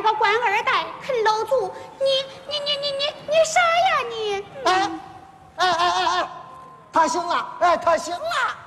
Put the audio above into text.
个官二代啃老族，你啥呀你？ 哎，他行了，他行了。